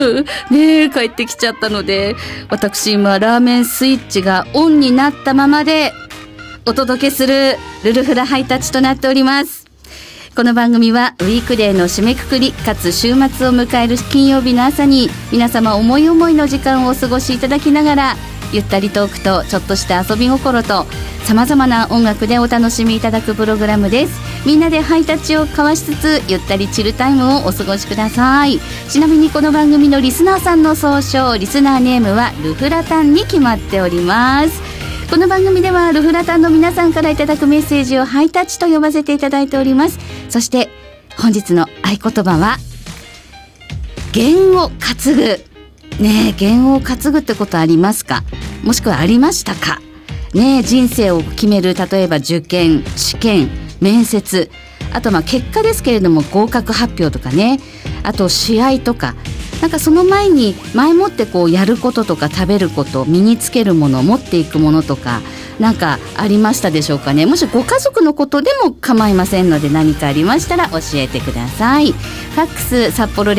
ねえ、帰ってきちゃったので、私今ラーメンスイッチがオンになったままでお届けするルルフラハイタッチとなっております。この番組はウィークデーの締めくくりかつ週末を迎える金曜日の朝に皆様思い思いの時間をお過ごしいただきながら、ゆったりトークとちょっとした遊び心と様々な音楽でお楽しみいただくプログラムです。みんなでハイタッチを交わしつつゆったりチルタイムをお過ごしください。ちなみにこの番組のリスナーさんの総称リスナーネームはルフラタンに決まっております。この番組ではルフラタンの皆さんからいただくメッセージをハイタッチと呼ばせていただいております。そして本日の合言葉は弦を担ぐ。ねえ、弦を担ぐってことありますか？もしくはありましたか？ねえ、人生を決める、例えば受験、試験、面接、あと結果ですけれども合格発表とかね、あと試合とか、なんかその前に前もってやることとか食べること、身につけるもの、持っていくものとかなんかありましたでしょうかね。もしご家族のことでも構いませんので、何かありましたら教えてください。ファックス札幌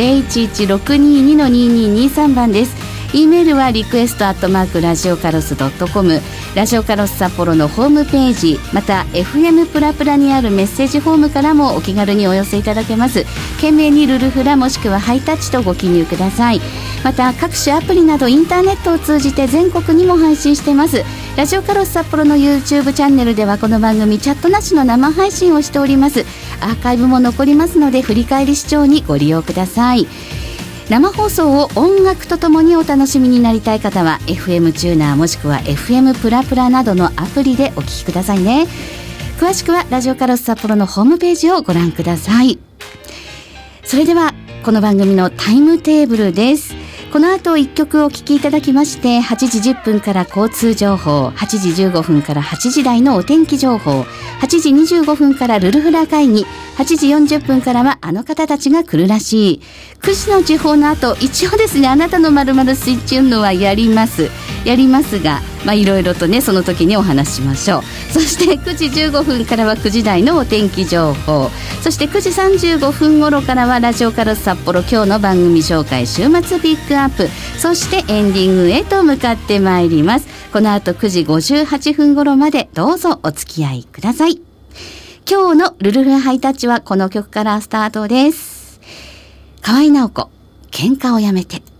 011-622-2223 番です。E メールはリクエストラジオカロス .com、 ラジオカロス札幌のホームページ、また FM プラプラにあるメッセージフォームからもお気軽にお寄せいただけます。懸命にルルフラもしくはハイタッチとご記入ください。また各種アプリなどインターネットを通じて全国にも配信しています。ラジオカロス札幌の YouTube チャンネルではこの番組チャットなしの生配信をしております。アーカイブも残りますので振り返り視聴にご利用ください。生放送を音楽とともにお楽しみになりたい方は FM チューナーもしくは FM プラプラなどのアプリでお聞きくださいね。詳しくはラジオカロス札幌のホームページをご覧ください。それではこの番組のタイムテーブルです。この後1曲お聴きいただきまして、8時10分から交通情報、8時15分から8時台のお天気情報、8時25分からルルフラ会議、8時40分からはあの方たちが来るらしい。9時の時報の後、一応ですね、あなたの〇〇スイッチ運動はやりますが、いろいろとね、その時にお話ししましょう。そして9時15分からは9時台のお天気情報、そして9時35分頃からはラジオカロス札幌今日の番組紹介週末ピックアップ、そしてエンディングへと向かってまいります。この後9時58分頃までどうぞお付き合いください。今日のルルフハイタッチはこの曲からスタートです。河合直子、喧嘩をやめて。